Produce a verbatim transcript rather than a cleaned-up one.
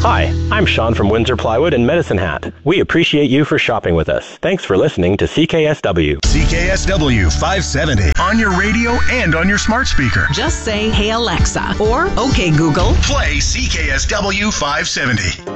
Hi, I'm Sean from Windsor Plywood and Medicine Hat. We appreciate you for shopping with us. Thanks for listening to C K S W. C K S W five seventy. On your radio and on your smart speaker. Just say, "Hey Alexa," or "Okay Google." Play C K S W five seventy.